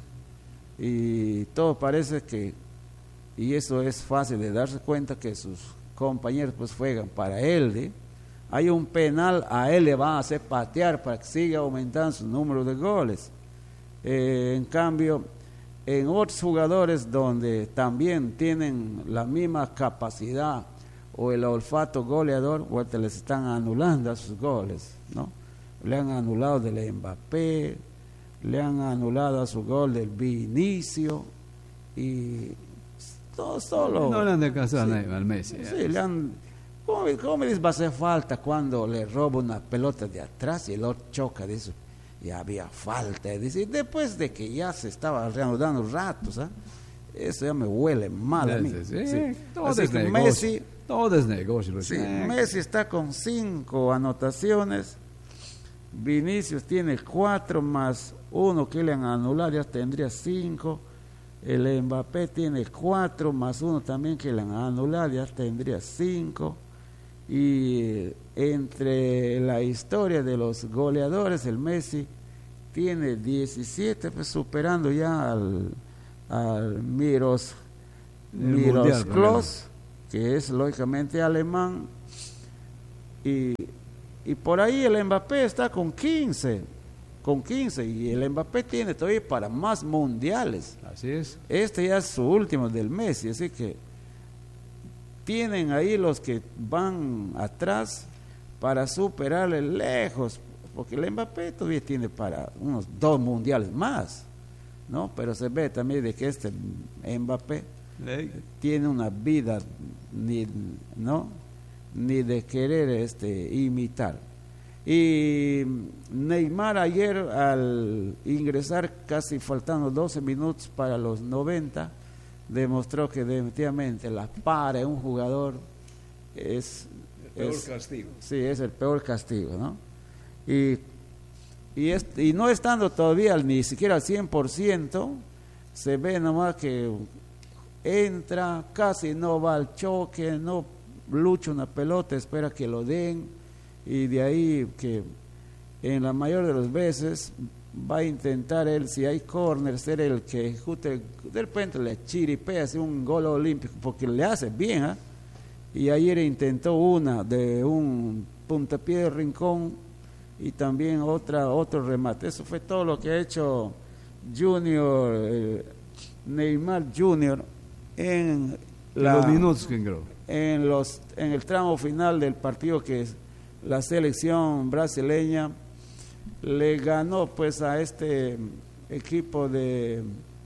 Y todo parece que, y eso es fácil de darse cuenta, que sus compañeros pues juegan para él, ¿eh? Hay un penal, a él le van a hacer patear para que siga aumentando su número de goles. Eh, en cambio, en otros jugadores donde también tienen la misma capacidad o el olfato goleador, pues les están anulando a sus goles, ¿no? Le han anulado del Mbappé, le han anulado a su gol del Vinicio y todo solo. No le han descansado sí, al Messi. Sí, le han. ¿Cómo, ¿Cómo les va a hacer falta cuando le roba una pelota de atrás y el otro choca de eso? Y había falta. Dice, después de que ya se estaba reanudando ratos, ¿eh? Eso ya me huele mal a mí. Sí, sí. Todo es negocio. Messi, todo es negocio. Sí, Messi está con cinco anotaciones. Vinicius tiene cuatro más uno que le han anulado, ya tendría cinco. El Mbappé tiene cuatro más uno también que le han anulado, ya tendría cinco. Y entre la historia de los goleadores, el Messi tiene diecisiete, pues superando ya al, al Miros, Miros Klose, que es lógicamente alemán. Y, y por ahí el Mbappé está con quince, con quince, y el Mbappé tiene todavía para más mundiales. Así es. Este ya es su último del Messi, así que tienen ahí los que van atrás para superarle lejos, porque el Mbappé todavía tiene para unos dos mundiales más, ¿no? Pero se ve también de que este Mbappé Hey. tiene una vida ni, ¿no? ni de querer este, imitar. Y Neymar ayer, al ingresar casi faltando doce minutos para los noventa, demostró que definitivamente la para de un jugador es el peor es, castigo. Sí, es el peor castigo, ¿no? Y, y, es, y no estando todavía ni siquiera al cien por ciento, se ve nomás que entra, casi no va al choque, no lucha una pelota, espera que lo den, y de ahí que en la mayor de las veces va a intentar él, si hay corner, ser el que ejecute, de repente le chiripea, hace un gol olímpico, porque le hace bien, ¿eh? Y ayer intentó una de un puntapié de rincón y también otra otro remate. Eso fue todo lo que ha hecho Junior, eh, Neymar Junior en la, los minutos que creo. en los en el tramo final del partido, que es la selección brasileña le ganó pues a este equipo de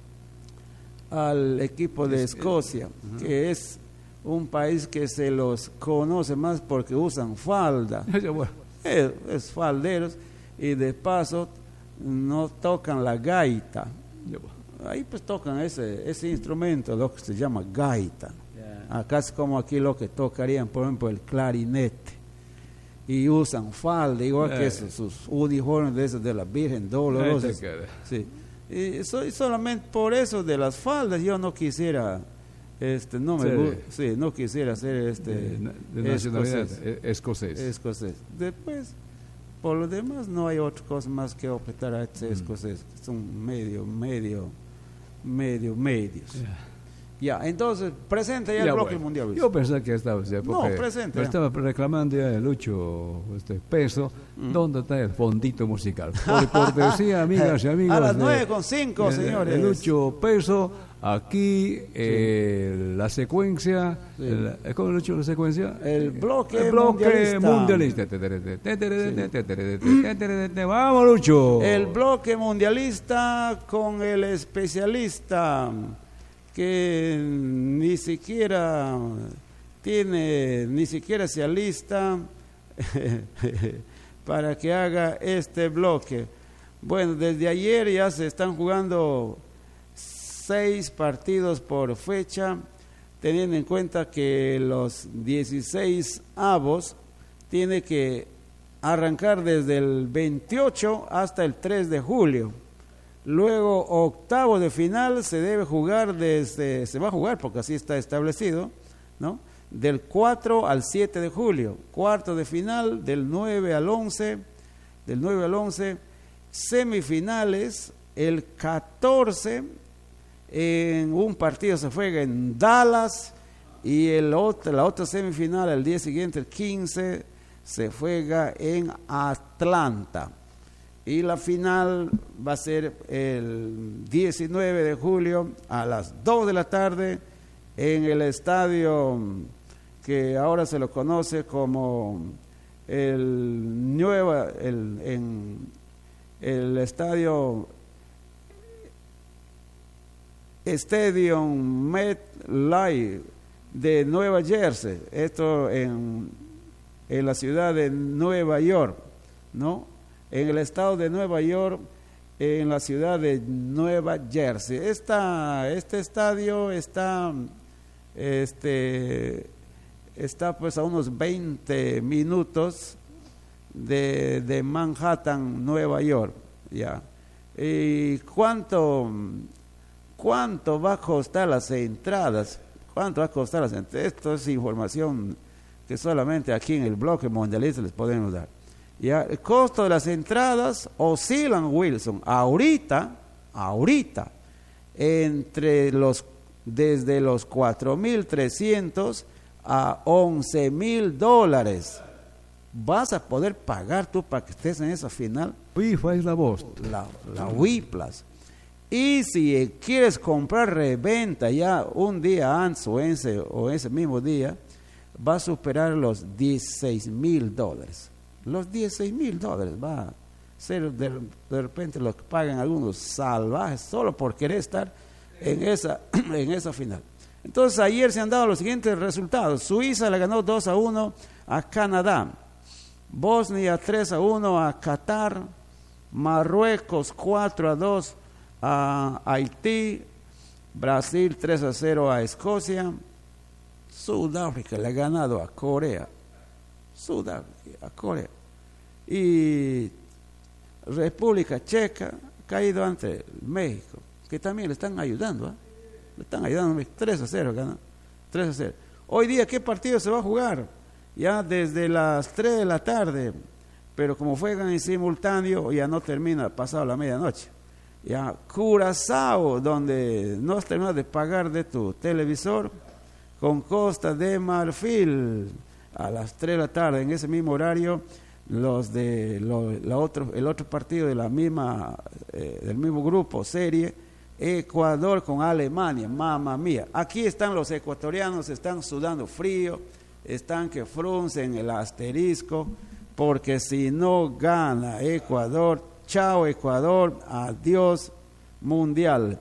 al equipo de Escocia, uh-huh. que es un país que se los conoce más porque usan falda, es, es falderos, y de paso no tocan la gaita. Ahí pues tocan ese ese instrumento, lo que se llama gaita. Yeah. Acá es como aquí lo que tocarían, por ejemplo, el clarinete. Y usan falda, igual yeah. que esos, sus uniformes de esos de la Virgen Dolorosa. Sí. Y soy solamente por eso de las faldas yo no quisiera, este, no me sí. sí, no quisiera ser este de, de nacionalidad escocés. Escocés. Después, por lo demás no hay otra cosa más que objetar a este mm. escocés. Son medio, medio, medio, medios. Yeah. Ya, entonces, presente ya, ya el bloque bueno. mundial. Yo pensé que estaba, ya, no, presente. Me estaba reclamando ya el Lucho este, Peso, mm. ¿dónde está el fondito musical? Por cortesía, amigas y amigos. A las nueve con cinco, señores. El Lucho Peso, aquí eh, sí. la secuencia, sí. el, ¿cómo Lucho la secuencia? El bloque, el bloque mundialista. mundialista. Vamos, Lucho. El bloque mundialista con el especialista que ni siquiera tiene, ni siquiera se alista para que haga este bloque. Bueno, desde ayer ya se están jugando seis partidos por fecha, teniendo en cuenta que los dieciséis avos tiene que arrancar desde el veintiocho hasta el tres de julio. Luego, octavo de final se debe jugar desde, se va a jugar porque así está establecido, ¿no? Del cuatro al siete de julio. Cuarto de final del nueve al once, del nueve al once. Semifinales el catorce, en un partido se juega en Dallas, y el otro, la otra semifinal el día siguiente, el quince, se juega en Atlanta. Y la final va a ser el diecinueve de julio a las dos de la tarde en el estadio que ahora se lo conoce como el nueva el, en el estadio Stadium MetLife de Nueva Jersey, esto en, en la ciudad de Nueva York, ¿no? En el estado de Nueva York, en la ciudad de Nueva Jersey. Esta, este estadio está, este, está pues a unos veinte minutos de, de Manhattan, Nueva York. Ya. ¿Y cuánto, cuánto va a costar las entradas? ¿Cuánto va a costar las entradas? Esto es información que solamente aquí en el bloque mundialista les podemos dar. Ya, el costo de las entradas oscilan, Wilson, ahorita, ahorita, entre los, desde los cuatro mil trescientos a once mil dólares. ¿Vas a poder pagar tú para que estés en esa final? FIFA es la voz. La, la Wiplas. Y si quieres comprar reventa ya un día antes o ese, o ese mismo día, va a superar los dieciséis mil dólares. Los dieciséis mil dólares va a ser de, de repente lo que pagan algunos salvajes solo por querer estar en esa, en esa final. Entonces ayer se han dado los siguientes resultados. Suiza le ganó dos a uno a Canadá, Bosnia tres a uno a Qatar, Marruecos cuatro a dos a Haití, Brasil tres a cero a Escocia, Sudáfrica le ha ganado a Corea, Sudáfrica a Corea, y República Checa ha caído ante México, que también le están ayudando, ¿eh? le están ayudando, tres a cero ganó, tres a cero. Hoy día, ¿qué partido se va a jugar? Ya desde las tres de la tarde, pero como juegan en simultáneo, ya no termina pasado la medianoche. Ya Curazao, donde no has terminado de pagar de tu televisor, con Costa de Marfil, a las tres de la tarde, en ese mismo horario, los de lo, la otro, el otro partido de la misma, eh, del mismo grupo, serie, Ecuador con Alemania, mamma mía. Aquí están los ecuatorianos, están sudando frío, están que fruncen el asterisco, porque si no gana Ecuador, chao Ecuador, adiós mundial.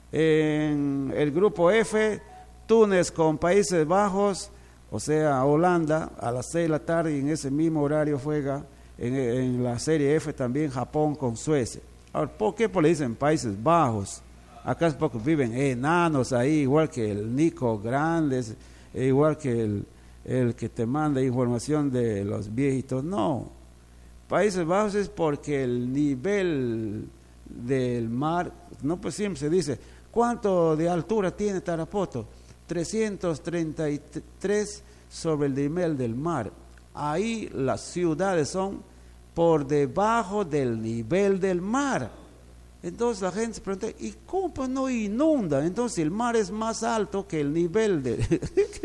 En el grupo F, Túnez con Países Bajos, o sea, Holanda, a las seis de la tarde, y en ese mismo horario juega en, en la serie F también Japón con Suecia. Ahora, ¿por qué pues le dicen Países Bajos? Acá es porque viven enanos ahí, igual que el Nico Grandes, igual que el, el que te manda información de los viejitos. No, Países Bajos es porque el nivel del mar, no, pues siempre se dice, ¿cuánto de altura tiene Tarapoto? trescientos treinta y tres sobre el nivel del mar. Ahí las ciudades son por debajo del nivel del mar. Entonces la gente se pregunta, ¿y cómo pues no inunda? Entonces el mar es más alto que el nivel de...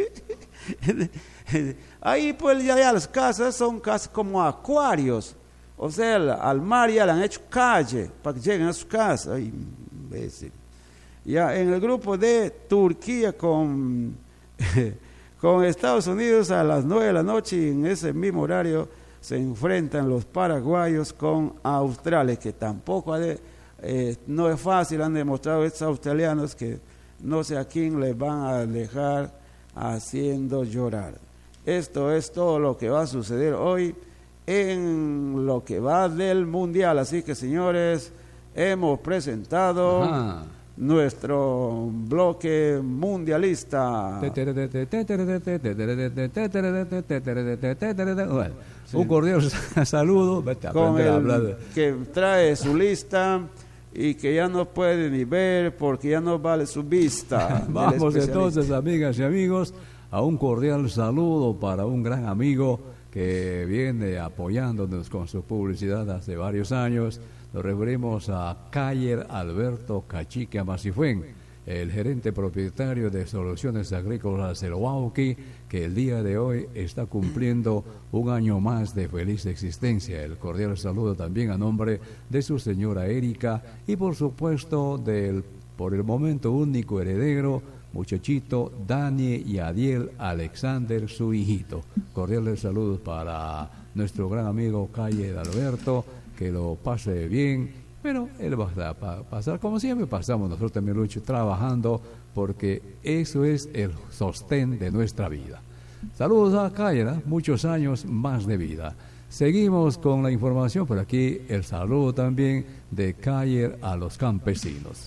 Ahí pues ya, ya las casas son casi como acuarios. O sea, al, al mar ya le han hecho calle para que lleguen a su casa. Ay, imbécil. Ya en el grupo de Turquía con, con Estados Unidos a las nueve de la noche, y en ese mismo horario se enfrentan los paraguayos con Australia, que tampoco ha de, eh, no es fácil, han demostrado estos australianos que no sé a quién les van a dejar haciendo llorar. Esto es todo lo que va a suceder hoy en lo que va del mundial. Así que, señores, hemos presentado Ajá. nuestro bloque mundialista. Bueno, sí. Un cordial saludo. Vete a con el a hablar de... que trae su lista y que ya no puede ni ver porque ya no vale su vista. Vamos entonces, amigas y amigos, a un cordial saludo para un gran amigo que viene apoyándonos con su publicidad hace varios años. Nos referimos a Cayer Alberto Cachique Amacifuen, el gerente propietario de Soluciones Agrícolas del Huauqui, que el día de hoy está cumpliendo un año más de feliz existencia. El cordial saludo también a nombre de su señora Erika y por supuesto del, por el momento, único heredero, muchachito Dani y Adiel Alexander, su hijito. Cordiales saludos para nuestro gran amigo Cayer Alberto, que lo pase bien, pero él va a pasar como siempre pasamos nosotros también, Lucho, trabajando, porque eso es el sostén de nuestra vida. Saludos a Cayer, ¿eh? Muchos años más de vida. Seguimos con la información, por aquí el saludo también de Cayer a los campesinos.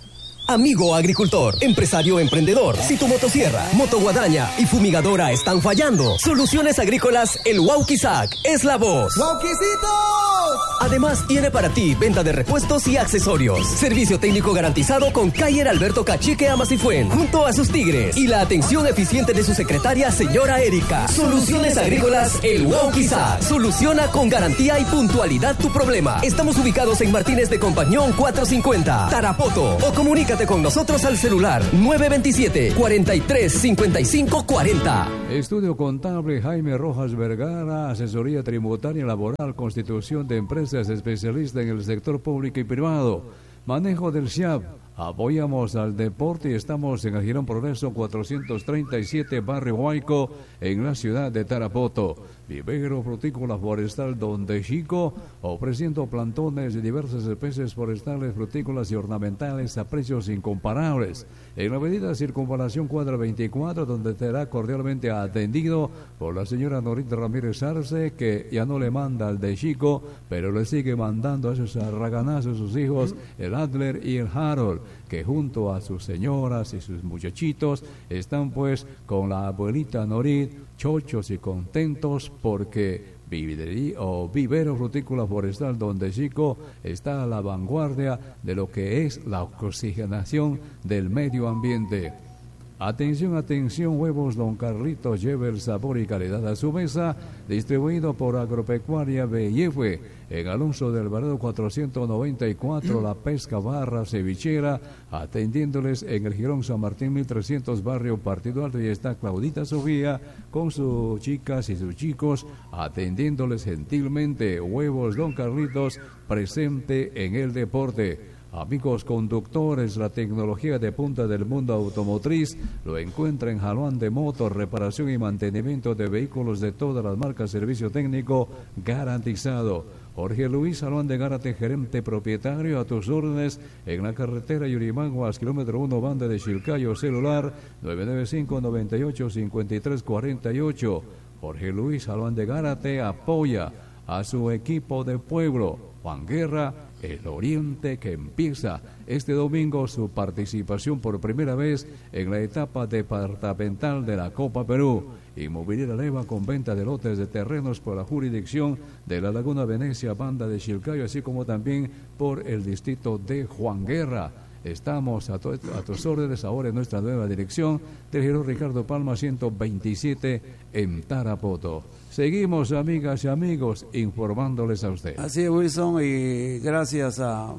Amigo agricultor, empresario emprendedor, si tu motosierra, motoguadaña y fumigadora están fallando, Soluciones Agrícolas El Wauquizac es la voz. ¡Wauquicitos! Además tiene para ti venta de repuestos y accesorios, servicio técnico garantizado con Cayer Alberto Cachique Amasifuen, junto a sus tigres, y la atención eficiente de su secretaria señora Erika. Soluciones Agrícolas El Wauquizac soluciona con garantía y puntualidad tu problema. Estamos ubicados en Martínez de Compañón cuatrocientos cincuenta, Tarapoto, o comunícate con nosotros al celular nueve dos siete, cuatro tres cinco cinco cuatro cero. Estudio Contable Jaime Rojas Vergara, asesoría tributaria laboral, constitución de empresas, especialista en el sector público y privado, manejo del S I A P. Apoyamos al deporte y estamos en el Girón Progreso cuatrocientos treinta y siete, Barrio Huayco, en la ciudad de Tarapoto. Vivero Frutícola Forestal Donde Chico, ofreciendo plantones de diversas especies forestales, frutícolas y ornamentales a precios incomparables. En la avenida Circunvalación Cuadra veinticuatro, donde será cordialmente atendido por la señora Norita Ramírez Arce, que ya no le manda al de Chico, pero le sigue mandando a esos arraganazos, sus hijos, el Adler y el Harold, que junto a sus señoras y sus muchachitos están pues con la abuelita Norit, chochos y contentos porque Vivería o Vivero Frutícola Forestal Donde Chico está a la vanguardia de lo que es la oxigenación del medio ambiente. Atención, atención, huevos Don Carlitos lleva el sabor y calidad a su mesa, distribuido por Agropecuaria B I F, en Alonso del Alvarado cuatrocientos noventa y cuatro, La Pesca Barra Cevichera, atendiéndoles en el Girón San Martín mil trescientos, barrio Partido Alto, y está Claudita Sofía con sus chicas y sus chicos, atendiéndoles gentilmente. Huevos Don Carlitos, presente en el deporte. Amigos conductores, la tecnología de punta del mundo automotriz lo encuentra en Jaluán de Motor, reparación y mantenimiento de vehículos de todas las marcas, servicio técnico garantizado. Jorge Luis Jaluán de Gárate, gerente propietario, a tus órdenes en la carretera Yurimaguas, kilómetro uno, banda de Chilcayo, celular nueve nueve cinco, nueve ocho, cinco tres cuatro ocho. Jorge Luis Jaluán de Gárate apoya a su equipo de pueblo, Juan Guerra, el Oriente, que empieza este domingo su participación por primera vez en la etapa departamental de la Copa Perú. Inmobiliaria Leva, con venta de lotes de terrenos por la jurisdicción de la Laguna Venecia, banda de Chilcayo, así como también por el distrito de Juan Guerra. Estamos a, to a tus órdenes ahora en nuestra nueva dirección del Girón Ricardo Palma ciento veintisiete en Tarapoto. Seguimos, amigas y amigos, informándoles a usted. Así es, Wilson, y gracias a,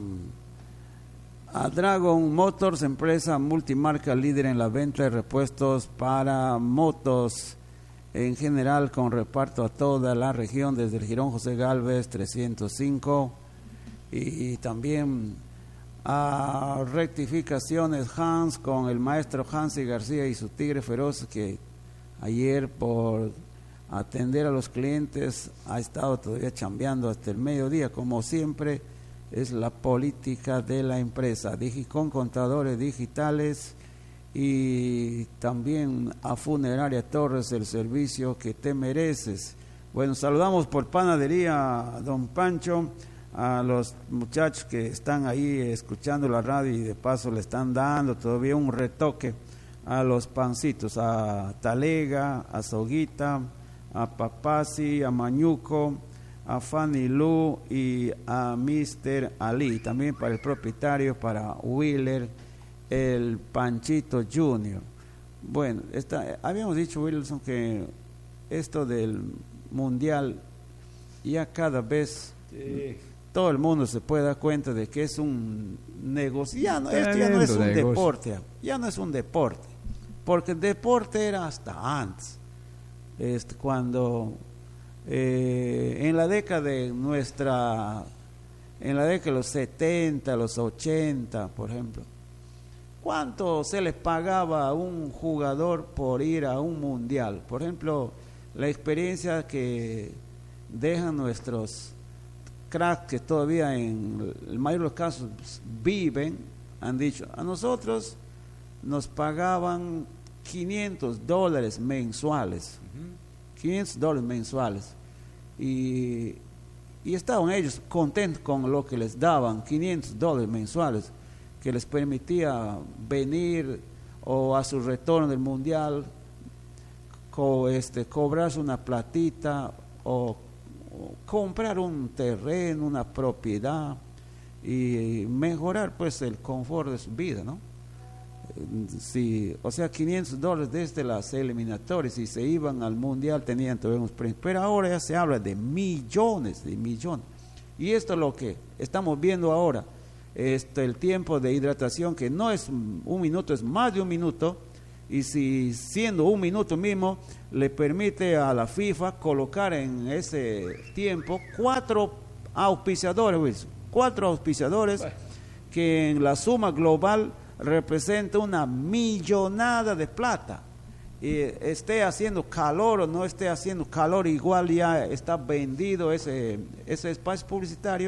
a Dragon Motors, empresa multimarca líder en la venta de repuestos para motos en general, con reparto a toda la región, desde el Girón José Gálvez trescientos cinco, y, y también a Rectificaciones Hans, con el maestro Hansi García y su tigre feroz, que ayer por atender a los clientes ha estado todavía chambeando hasta el mediodía, como siempre es la política de la empresa. Digicon Contadores Digitales, y también a Funeraria Torres, el servicio que te mereces. Bueno, saludamos por panadería a don Pancho, a los muchachos que están ahí escuchando la radio y de paso le están dando todavía un retoque a los pancitos, a Talega, a Soguita, a Papasi, a Mañuco, a Fanny Lu y a mister Ali, también para el propietario, para Wheeler, el Panchito Junior. Bueno, esta, habíamos dicho, Wilson, que esto del mundial ya cada vez sí, todo el mundo se puede dar cuenta de que es un negocio. Ya no, esto ya no es un negocio. deporte, ya no es un deporte, porque el deporte era hasta antes. Este, cuando eh, en la década de nuestra, en la década de los setenta, los ochenta, por ejemplo, ¿cuánto se les pagaba a un jugador por ir a un mundial? Por ejemplo, la experiencia que dejan nuestros cracks que todavía en el mayor de los casos viven, han dicho, a nosotros nos pagaban quinientos dólares mensuales, uh-huh. quinientos dólares mensuales, y, y estaban ellos contentos con lo que les daban, quinientos dólares mensuales, que les permitía venir o a su retorno del mundial, co, este, cobrarse una platita o, o comprar un terreno, una propiedad y mejorar pues el confort de su vida, ¿no? Si, o sea, quinientos dólares desde las eliminatorias, si se iban al mundial tenían todavía unos premios, pero ahora ya se habla de millones, de millones, y esto es lo que estamos viendo ahora. Este, el tiempo de hidratación, que no es un minuto, es más de un minuto, y si siendo un minuto mismo le permite a la FIFA colocar en ese tiempo cuatro auspiciadores, Wilson, cuatro auspiciadores que en la suma global representa una millonada de plata, y esté haciendo calor o no esté haciendo calor, igual ya está vendido ese, ese espacio publicitario.